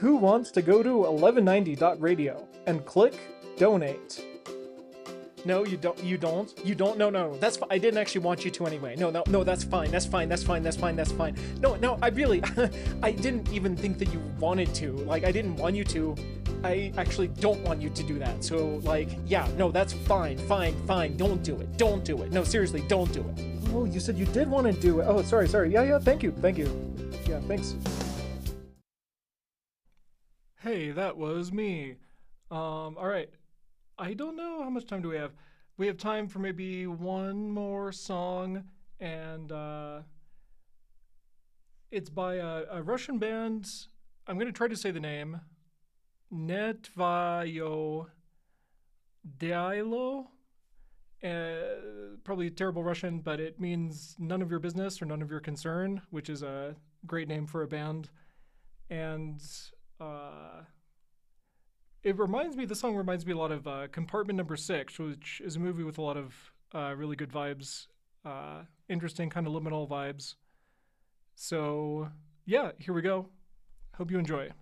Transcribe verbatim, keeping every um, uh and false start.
Who wants to go to eleven ninety dot radio and click donate? No, you don't. You don't. You don't. No, no. That's. I didn't actually want you to anyway. No, no, no. That's fine. That's fine. That's fine. That's fine. That's fine. No, no. I really. I didn't even think that you wanted to. Like, I didn't want you to. I actually don't want you to do that. So, like, yeah. No, that's fine. Fine. Fine. Don't do it. Don't do it. No, seriously, don't do it. Oh, you said you did want to do it. Oh, sorry. Sorry. Yeah, yeah. Thank you. Thank you. Yeah. Thanks. Hey, that was me. Um. All right. I don't know how much time do we have. We have time for maybe one more song, and uh, it's by a, a Russian band. I'm going to try to say the name. Netvayo Dialo. Uh, probably terrible Russian, but it means none of your business or none of your concern, which is a great name for a band. And... Uh, It reminds me, the song reminds me a lot of uh, Compartment Number Six, which is a movie with a lot of uh, really good vibes, uh, interesting kind of liminal vibes. So, yeah, here we go. Hope you enjoy.